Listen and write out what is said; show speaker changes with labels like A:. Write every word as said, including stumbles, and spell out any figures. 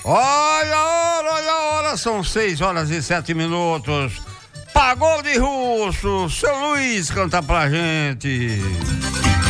A: Olha a hora, olha a hora, são seis horas e sete minutos. Pagode Russo, seu Luiz canta pra gente.